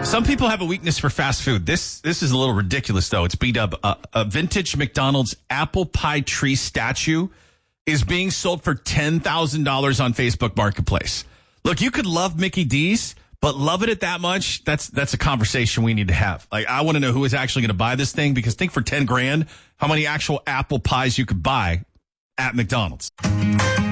Some people have a weakness for fast food. This is a little ridiculous, though. It's B-Dub. A vintage McDonald's apple pie tree statue is being sold for $10,000 on Facebook Marketplace. Look, you could love Mickey D's, but loving it that much, that's a conversation we need to have. Like, I want to know who is actually going to buy this thing, because think for $10,000, how many actual apple pies you could buy at McDonald's.